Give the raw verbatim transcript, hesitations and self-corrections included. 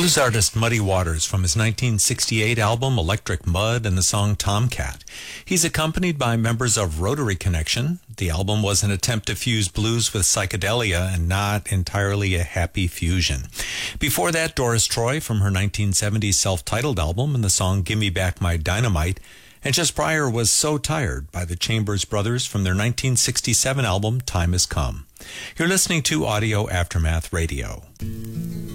blues artist Muddy Waters from his nineteen sixty-eight album Electric Mud and the song Tomcat. He's accompanied by members of Rotary Connection. The album was an attempt to fuse blues with psychedelia and not entirely a happy fusion. Before that, Doris Troy from her nineteen seventies self-titled album and the song Gimme Back My Dynamite. And just prior was So Tired by the Chambers Brothers from their nineteen sixty-seven album Time Has Come. You're listening to Audio Aftermath Radio.